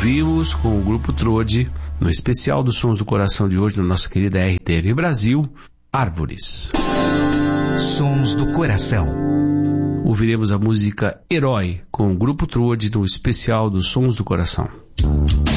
ouvimos com o Grupo Trode, no especial dos Sons do Coração de hoje, da nossa querida RTV Brasil, Árvores. Sons do Coração. Ouviremos a música Herói com o Grupo Trode, no especial dos Sons do Coração.